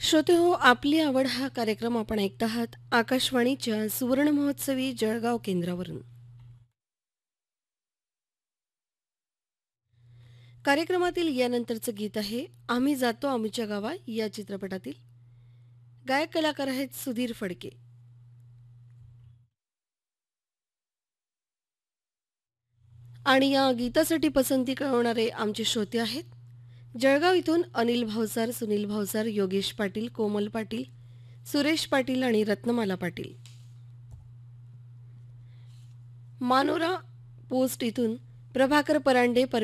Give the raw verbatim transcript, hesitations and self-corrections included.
श्रोते हो, आपली आवड हा कार्यक्रम आपण ऐकत आहात आकाशवाणीच्या सुवर्ण महोत्सवी जळगाव केंद्रावरून. कार्यक्रमातील यानंतरचं गीत आहे आम्ही जातो आम्हीच्या गावा या चित्रपटातील. गायक कलाकार आहेत सुधीर फडके. आणि या गीतासाठी पसंती कळवणारे आमचे श्रोते आहेत जळगाव इथून अनिल भावसार, सुनील भावसार, योगेश पाटील, कोमल पाटील, सुरेश पाटील आणि रत्नमाला पाटील. मानोरा पोस्ट इथून प्रभाकर परांडे,